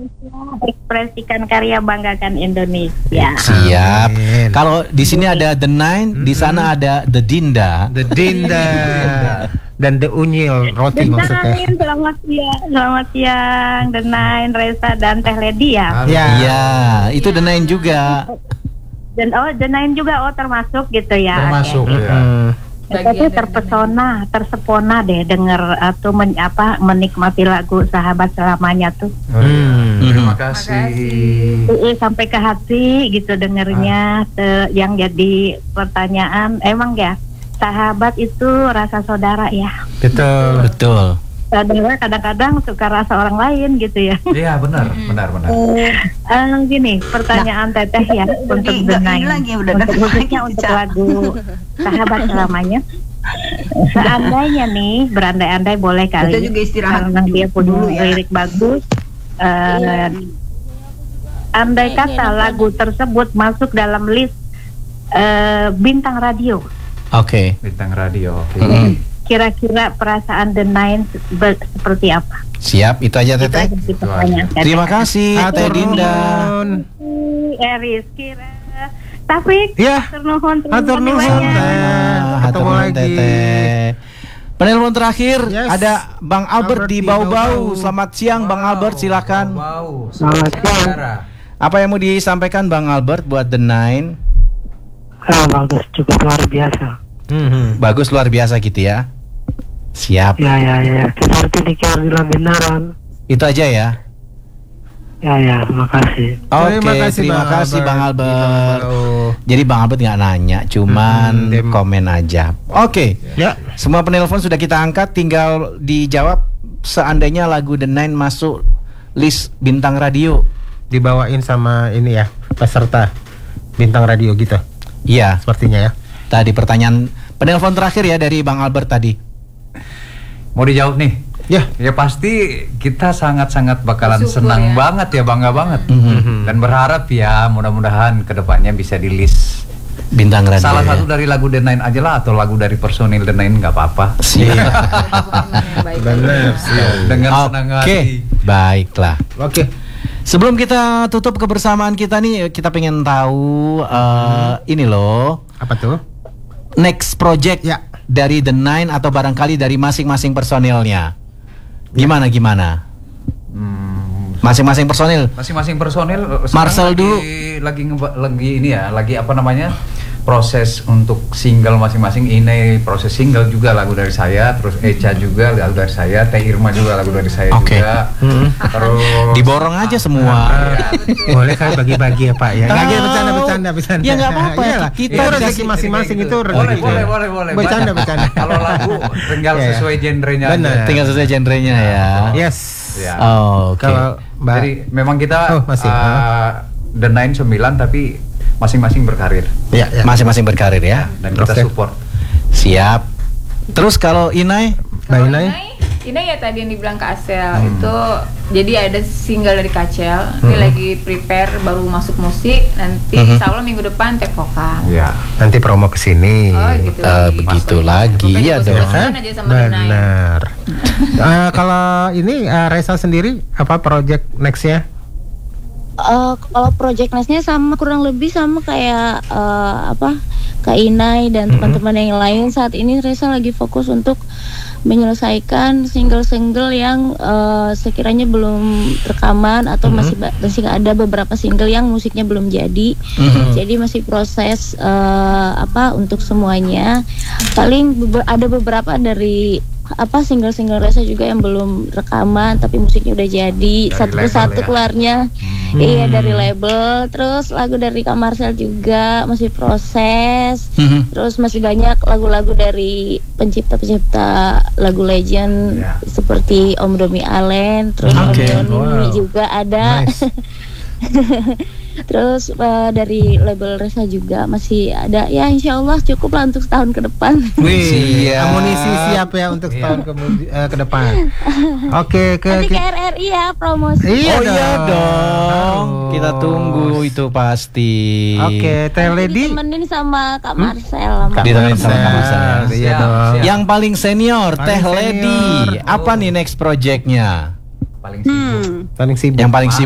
ekspresikan karya, banggakan Indonesia. Siap. Kalau di sini ada The Nine, di sana ada The Dinda. The Dinda dan The Unyil roti maksudnya. Selamat siang, The Nine, Reza dan Teh Ledi ya. Iya, itu The Nine juga. Dan The Nine juga termasuk gitu ya. Termasuk ya. Tapi tersepona deh denger atau menikmati lagu Sahabat Selamanya tuh. Terima kasih. Sampai ke hati gitu dengernya. Yang jadi pertanyaan, emang ya sahabat itu rasa saudara ya? Betul. Saudara kadang-kadang suka rasa orang lain gitu ya. Iya benar. Gini pertanyaan Teteh ya untuk The Nine, khususnya untuk lagu Sahabat Selamanya. Seandainya nih, berandai-andai boleh kali. Kita juga istirahat karena dia punya lirik bagus. Andai kata lagu tersebut masuk dalam list bintang radio. Oke. Bintang radio. Kira-kira perasaan The Nine seperti apa? Siap, itu aja Teteh. Terima kasih Teh Dinda. Eris Kira Taufik. Ya. Hatur nuhun. Ketemu lagi. Penelpon terakhir ada Bang Albert di Bau-Bau. Selamat siang Bang Albert, silakan. Selamat siang. Apa yang mau disampaikan Bang Albert buat The Nine? Bagus, cukup luar biasa. Bagus luar biasa gitu ya. Siap. Ya. Seperti dikira bilang benaran. Itu aja ya. Ya, makasih. Oke, terima kasih Bang Albert. Jadi Bang Albert nggak nanya, cuman komen aja. Oke. Ya. Semua penelpon sudah kita angkat, tinggal dijawab seandainya lagu The Nine masuk list bintang radio. Dibawain sama ini ya, peserta bintang radio gitu. Iya, sepertinya ya. Tadi pertanyaan penelpon terakhir ya dari Bang Albert tadi. Mau dijawab nih? Ya pasti kita sangat-sangat bakalan senang banget ya, bangga banget. Dan berharap ya mudah-mudahan kedepannya bisa di list bintang radio. Salah satu dari lagu The Nine aja lah, atau lagu dari personil The Nine nggak apa-apa. Siap. Benar. Dengan senang hati. Baiklah. Oke. Sebelum kita tutup kebersamaan kita nih, kita pengen tahu ini loh. Apa tuh? Next project dari The Nine atau barangkali dari masing-masing personilnya. Gimana? Masing-masing personil. Marcel dulu. Lagi ini ya, lagi apa namanya? Proses untuk single masing-masing. Ini proses single juga lagu dari saya, terus Echa juga lagu dari saya, Teh Irma juga lagu dari saya juga. Terus diborong aja semua. Boleh kan bagi-bagi ya Pak ya. Lagi bercanda. Ya nggak apa-apa. Kita rezeki masing-masing itu rezeki. Boleh. Bercanda. Kalau lagu tinggal sesuai genrenya. Benar. Tinggal sesuai genrenya ya. Yes. Oke. Jadi memang kita The Nine 9 tapi masing-masing berkarir. Ya. Masing-masing berkarir ya. Dan kita support. Siap. Terus kalau Inai? Inai ya tadi yang dibilang Kak Acel itu, jadi ada single dari Kak Acel. Ini lagi prepare baru masuk musik. Nanti insya Allah minggu depan take vokal. Ya. Nanti promo kesini. Oh gitu. Begitu lagi ya dong. Benar. Kalau ini Reza sendiri apa project nextnya? Kalau project nextnya sama kurang lebih sama kayak Kak Inai dan teman-teman yang lain. Saat ini Reza lagi fokus untuk menyelesaikan single-single yang sekiranya belum rekaman atau masih ada beberapa single yang musiknya belum jadi. Jadi masih proses untuk semuanya. Paling ada beberapa dari single-single Reza juga yang belum rekaman tapi musiknya udah jadi satu persatu keluarnya. Iya, dari label. Terus lagu dari Kak Marcel juga masih proses. Terus masih banyak lagu-lagu dari pencipta-pencipta lagu legend seperti Om Domi Allen, terus Om Yoni juga ada. Terus dari label Reza juga masih ada. Ya insya Allah cukup lah untuk setahun ke depan. Amunisi siap ya untuk setahun ke depan. Oke, nanti ke RRI ya promosi. Iya dong. Kita tunggu itu pasti. Oke, Teh Ledi ditemenin sama Kak Marcel. Ditemenin sama Kak Marcel. Iya dong. Yang paling senior Teh Ledi. Apa nih next projectnya? Paling sibuk. Paling sibuk. Yang paling sibuk.